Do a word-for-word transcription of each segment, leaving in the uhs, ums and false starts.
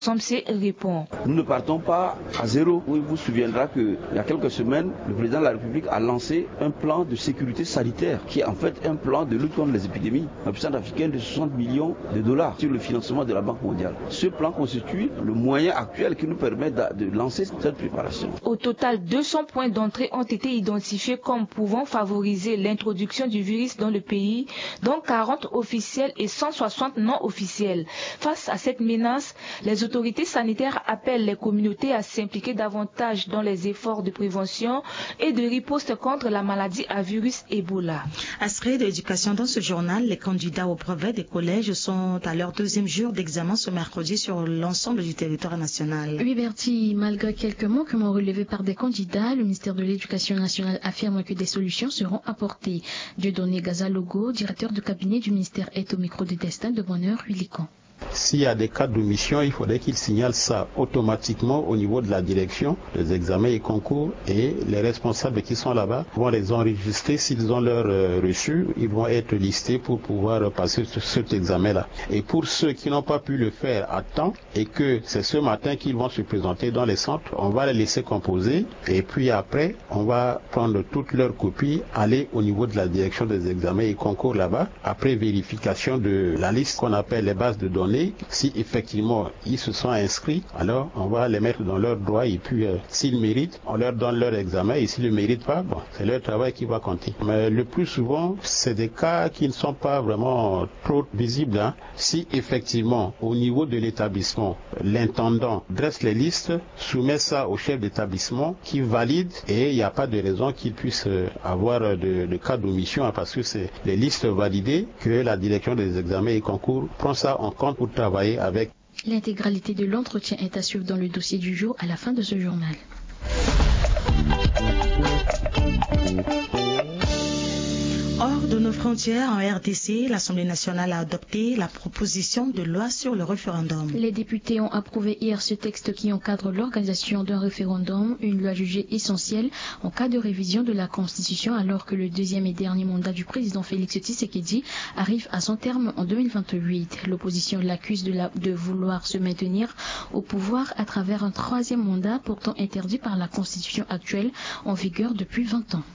Somsé répond. Nous ne partons pas à zéro. Vous vous souviendra qu'il y a quelques semaines, le président de la République a lancé un plan de sécurité sanitaire qui est en fait un plan de lutte contre les épidémies. La puissance africaine de soixante millions de dollars sur le financement de la Banque mondiale. Ce plan constitue le moyen actuel qui nous permet de, de lancer cette préparation. Au total, deux cents points d'entrée ont été identifiés comme pouvant favoriser l'introduction du virus dans le pays, dont quarante officiels et cent soixante non officiels. Face à cette menace, les Les autorités sanitaires appellent les communautés à s'impliquer davantage dans les efforts de prévention et de riposte contre la maladie à virus Ebola. Astrée de l'éducation dans ce journal, les candidats au brevet des collèges sont à leur deuxième jour d'examen ce mercredi sur l'ensemble du territoire national. Oui, Bertie, malgré quelques manquements relevés par des candidats, le ministère de l'Éducation nationale affirme que des solutions seront apportées. Dieudonné Gazalogo, directeur de cabinet du ministère, est au micro de Destin de Bonheur, Huilican. S'il y a des cas d'omission, il faudrait qu'ils signalent ça automatiquement au niveau de la direction des examens et concours, et les responsables qui sont là-bas vont les enregistrer. S'ils ont leur euh, reçu, ils vont être listés pour pouvoir passer ce, cet examen-là. Et pour ceux qui n'ont pas pu le faire à temps et que c'est ce matin qu'ils vont se présenter dans les centres, on va les laisser composer et puis après, on va prendre toutes leurs copies, aller au niveau de la direction des examens et concours là-bas, après vérification de la liste qu'on appelle les bases de données. Si effectivement ils se sont inscrits, alors on va les mettre dans leurs droits et puis euh, s'ils méritent, on leur donne leur examen et s'ils ne méritent pas, bon, c'est leur travail qui va compter. Mais le plus souvent, c'est des cas qui ne sont pas vraiment trop visibles. Hein. Si effectivement au niveau de l'établissement, l'intendant dresse les listes, soumet ça au chef d'établissement qui valide et il n'y a pas de raison qu'il puisse avoir de, de cas d'omission hein, parce que c'est les listes validées que la direction des examens et concours prend ça en compte pour travailler avec. L'intégralité de l'entretien est à suivre dans le dossier du jour à la fin de ce journal. Hors de nos frontières, en R D C, l'Assemblée nationale a adopté la proposition de loi sur le référendum. Les députés ont approuvé hier ce texte qui encadre l'organisation d'un référendum, une loi jugée essentielle en cas de révision de la Constitution alors que le deuxième et dernier mandat du président Félix Tshisekedi arrive à son terme en deux mille vingt-huit. L'opposition l'accuse de, la, de vouloir se maintenir au pouvoir à travers un troisième mandat pourtant interdit par la Constitution actuelle en vigueur depuis vingt ans.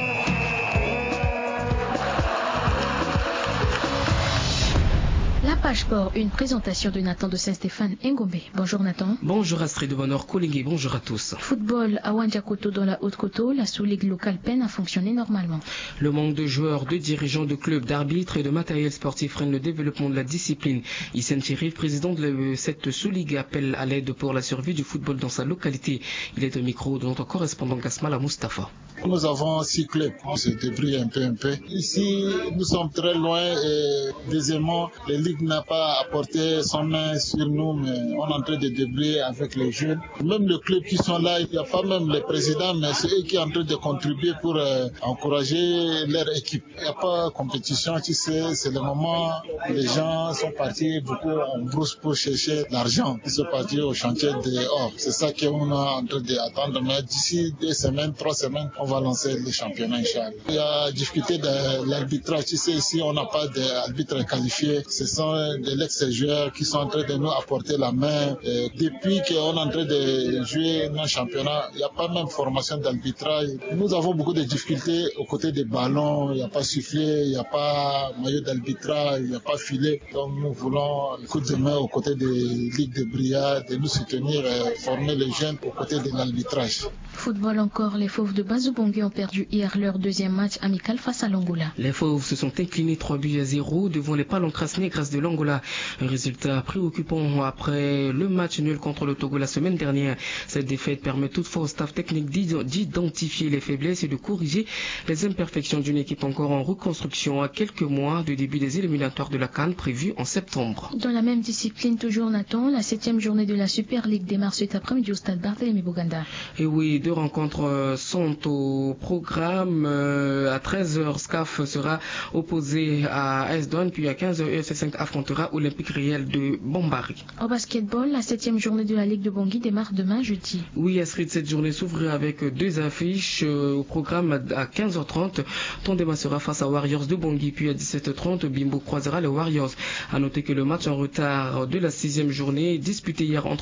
La page sport, une présentation de Nathan de Saint-Stéphane Ngombe. Bonjour Nathan. Bonjour Astrid de Bonheur Kolingé, bonjour à tous. Football à Wandjakoto dans la Haute-Coto, la sous-ligue locale peine à fonctionner normalement. Le manque de joueurs, de dirigeants, de clubs, d'arbitres et de matériel sportif freine le développement de la discipline. Hissène Chérif, président de cette sous-ligue, appelle à l'aide pour la survie du football dans sa localité. Il est au micro de notre correspondant Gasmala Mustafa. Nous avons six clubs, on se débrouille un peu un peu. Ici, nous sommes très loin et deuxièmement, les ligues n'a pas apporté son main sur nous, mais on est en train de débrouiller avec les jeunes. Même les clubs qui sont là, il n'y a pas même les présidents, mais c'est eux qui sont en train de contribuer pour euh, encourager leur équipe. Il n'y a pas de compétition, tu sais, c'est le moment où les gens sont partis beaucoup en brousse pour chercher l'argent. Ils sont partis au chantier dehors. C'est ça qu'on est en train d'attendre, mais d'ici deux semaines, trois semaines, on va lancer le championnat, Inch'Allah. Il y a discuté de l'arbitrage, tu sais, ici on n'a pas d'arbitre qualifié. Ce sont de l'ex-joueurs qui sont en train de nous apporter la main. Et depuis qu'on est en train de jouer nos championnats, il n'y a pas même formation d'arbitrage. Nous avons beaucoup de difficultés aux côtés des ballons. Il n'y a pas sifflet, il n'y a pas maillot d'arbitrage, il n'y a pas filet. Donc nous voulons le coup de main aux côtés des ligues de Bria, de nous soutenir et former les jeunes aux côtés de l'arbitrage. Football encore, les Fauves de Bazubongi ont perdu hier leur deuxième match amical face à l'Angola. Les Fauves se sont inclinés trois buts à zéro devant les Paloncras Negras de l'Angola. Un résultat préoccupant après le match nul contre le Togo la semaine dernière. Cette défaite permet toutefois au staff technique d'identifier les faiblesses et de corriger les imperfections d'une équipe encore en reconstruction à quelques mois du début des éliminatoires de la CAN prévus en septembre. Dans la même discipline, toujours Nathan, la septième journée de la Super League démarre cet après-midi au stade Barthélemy Boganda. Et oui, deux rencontres sont au programme. À treize heures, S C A F sera opposé à S D O N, puis à quinze heures, U F C cinq affronte affrontera Olympique Réel de Bombari. Au basketball, la septième journée de la Ligue de Bangui démarre demain jeudi. Oui, Astrid, cette journée s'ouvre avec deux affiches euh, au programme à quinze heures trente. Tondema sera face à Warriors de Bangui, puis à dix-sept heures trente, Bimbo croisera les Warriors. À noter que le match en retard de la sixième journée disputé hier entre